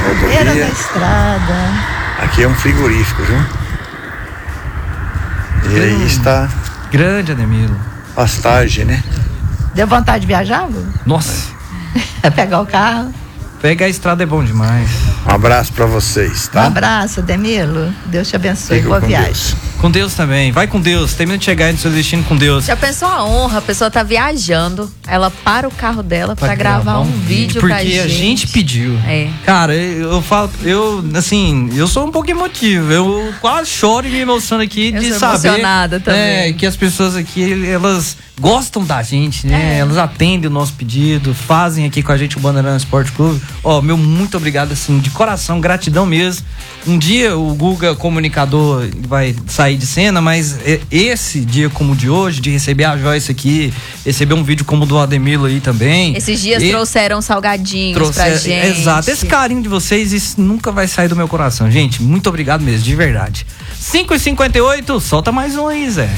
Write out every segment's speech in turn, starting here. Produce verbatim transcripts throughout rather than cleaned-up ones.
rodovia. Beira da estrada. Aqui é um frigorífico, viu? E aí está... Grande, Ademilo. Pastagem, né? Deu vontade de viajar, vô? Nossa. É pegar o carro. Pegar a estrada é bom demais. Um abraço pra vocês, tá? Um abraço, Demilo. Deus te abençoe. Fica Boa com viagem. Deus. Com Deus também. Vai com Deus. Termina de chegar aí no seu destino com Deus. Já pensou a honra? A pessoa tá viajando, ela para o carro dela pra, Pra gravar, gravar um um vídeo Porque pra gente. a gente pediu. É. Cara, eu, eu falo, eu, assim, eu sou um pouco emotivo. Eu quase choro e me emociono aqui Eu de sou saber. emocionada também. É, que as pessoas aqui, elas gostam da gente, né? É. Elas atendem o nosso pedido, fazem aqui com a gente o Bandeirante Esporte Clube. Ó, meu muito obrigado, assim, de coração, gratidão mesmo. Um dia o Guga, comunicador, vai sair de cena, mas esse dia como o de hoje, de receber a Joyce aqui, receber um vídeo como o do Ademilo aí também. Esses dias e trouxeram salgadinhos trouxe, pra gente. Exato, esse carinho de vocês, isso nunca vai sair do meu coração. Gente, muito obrigado mesmo, de verdade. cinco e cinquenta e oito, solta mais um aí, Zé.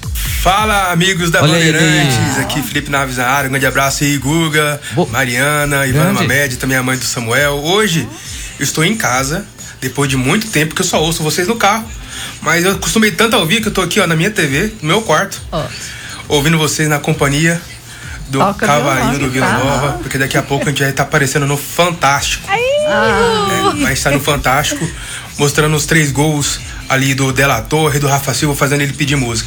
Fala, amigos da Olha Bandeirantes, ele. aqui Felipe Naves na área, um grande abraço aí, Guga, Bo- Mariana, Ivana Grande. Mamed, também a mãe do Samuel. Hoje eu estou em casa, depois de muito tempo que eu só ouço vocês no carro, mas eu costumei tanto ouvir que eu tô aqui, ó, na minha T V, no meu quarto, Ó. ouvindo vocês na companhia do Toca Cavalinho violão, do Vila tá? Nova, porque daqui a pouco a gente vai estar aparecendo no Fantástico. Ah, É, vai estar no Fantástico, mostrando os três gols ali do Della Torre, do Rafa Silva, fazendo ele pedir música.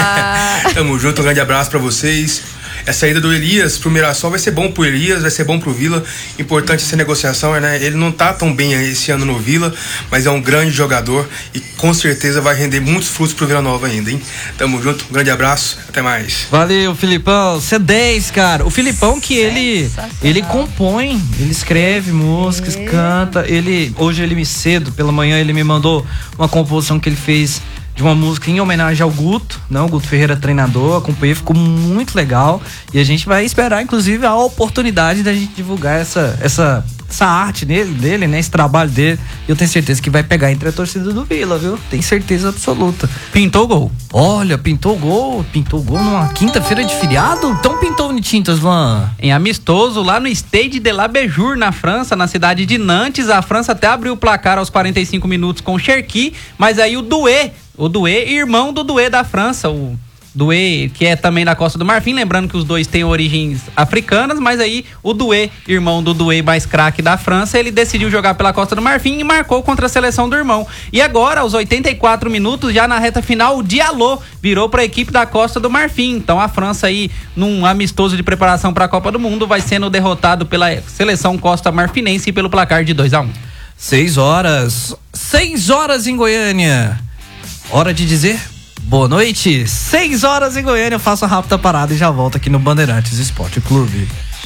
Ah. Tamo junto, um grande abraço pra vocês. Essa ida do Elias pro Mirassol vai ser bom pro Elias, vai ser bom pro Vila. Importante essa negociação, né? Ele não tá tão bem esse ano no Vila, mas é um grande jogador e com certeza vai render muitos frutos pro Vila Nova ainda, hein? Tamo junto, um grande abraço, até mais. Valeu, Filipão. C dez, cara. O Filipão que ele Sensacional. ele compõe, ele escreve músicas, É. canta. Ele hoje ele me cedo pela manhã ele me mandou uma composição que ele fez de uma música em homenagem ao Guto, não, o Guto Ferreira treinador, acompanhei, ficou muito legal e a gente vai esperar inclusive a oportunidade da gente divulgar essa essa essa arte dele, dele, né, esse trabalho dele. Eu tenho certeza que vai pegar entre a torcida do Vila, viu? Tenho certeza absoluta. Pintou o gol. Olha, pintou o gol, pintou o gol numa quinta-feira de feriado? Então pintou em Tintas, Van. Em amistoso, lá no Stade de la Béjour, na França, na cidade de Nantes. A França até abriu o placar aos quarenta e cinco minutos com o Cherki, mas aí o Doué, o Doué, irmão do Doué da França, o Doué, que é também da Costa do Marfim, lembrando que os dois têm origens africanas, mas aí o Doué, irmão do Doué mais craque da França, ele decidiu jogar pela Costa do Marfim e marcou contra a seleção do irmão. E agora, aos oitenta e quatro minutos, já na reta final, o Diallo virou para a equipe da Costa do Marfim. Então a França aí, num amistoso de preparação para a Copa do Mundo, vai sendo derrotado pela seleção Costa Marfinense pelo placar de dois a um. Seis horas, seis horas em Goiânia. Hora de dizer boa noite. Seis horas em Goiânia. Eu faço a rápida parada e já volto aqui no Bandeirantes Esporte Clube.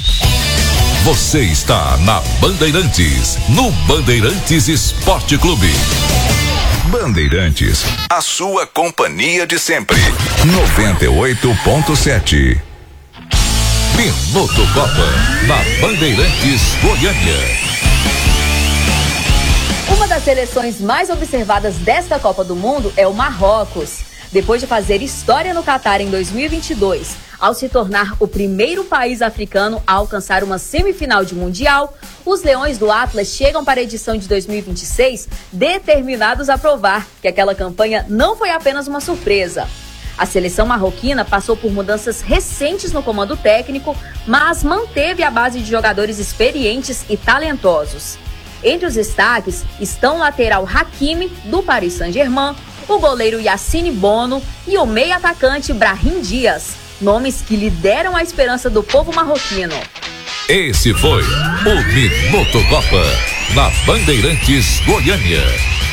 Você está na Bandeirantes, no Bandeirantes Esporte Clube. Bandeirantes, a sua companhia de sempre. noventa e oito ponto sete. Minuto Copa, na Bandeirantes Goiânia. Uma das seleções mais observadas desta Copa do Mundo é o Marrocos. Depois de fazer história no Catar em dois mil e vinte e dois, ao se tornar o primeiro país africano a alcançar uma semifinal de Mundial, os Leões do Atlas chegam para a edição de dois mil e vinte e seis determinados a provar que aquela campanha não foi apenas uma surpresa. A seleção marroquina passou por mudanças recentes no comando técnico, mas manteve a base de jogadores experientes e talentosos. Entre os destaques estão o lateral Hakimi, do Paris Saint-Germain, o goleiro Yassine Bono e o meio-atacante Brahim Dias, nomes que lideram a esperança do povo marroquino. Esse foi o Minuto Copa, na Bandeirantes Goiânia.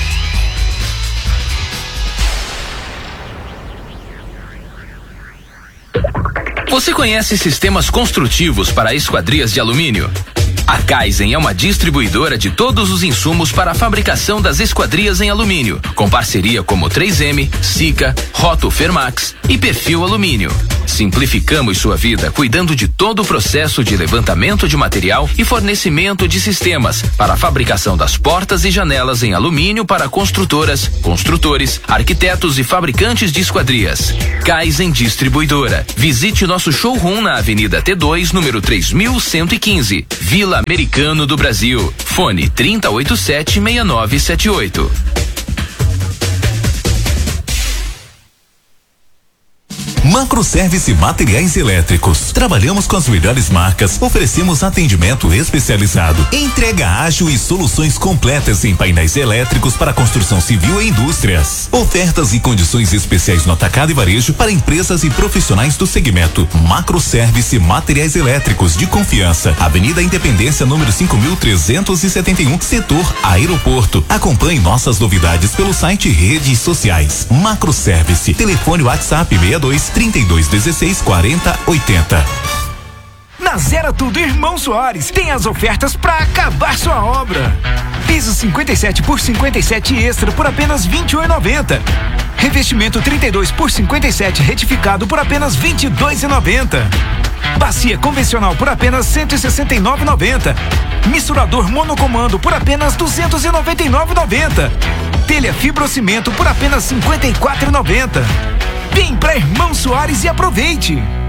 Você conhece sistemas construtivos para esquadrias de alumínio? A Kaizen é uma distribuidora de todos os insumos para a fabricação das esquadrias em alumínio, com parceria como três M, Sika, Roto Fermax e Perfil Alumínio. Simplificamos sua vida cuidando de todo o processo de levantamento de material e fornecimento de sistemas para a fabricação das portas e janelas em alumínio para construtoras, construtores, arquitetos e fabricantes de esquadrias. Kaizen Distribuidora. Visite nosso showroom na Avenida T dois, número três mil cento e quinze, Vila Americano do Brasil. Fone trinta e oito sete, seis nove sete oito. Macroservice Materiais Elétricos. Trabalhamos com as melhores marcas, oferecemos atendimento especializado, entrega ágil e soluções completas em painéis elétricos para construção civil e indústrias. Ofertas e condições especiais no atacado e varejo para empresas e profissionais do segmento. Macroservice Materiais Elétricos de confiança. Avenida Independência, número cinco mil trezentos e setenta e um, setor Aeroporto. Acompanhe nossas novidades pelo site e redes sociais. Macroservice. Telefone WhatsApp seis dois, trinta e dois, dezesseis, quarenta, oitenta. Na Zera Tudo Irmão Soares tem as ofertas para acabar sua obra. Piso cinquenta e sete por cinquenta e sete extra por apenas vinte e um reais e noventa centavos. Revestimento trinta e dois por cinquenta e sete retificado por apenas vinte e dois reais e noventa centavos. Bacia convencional por apenas cento e sessenta e nove reais e noventa centavos. Misturador monocomando por apenas duzentos e noventa e nove reais e noventa centavos. Telha fibrocimento por apenas cinquenta e quatro reais e noventa centavos. Vem pra Irmão Soares e aproveite!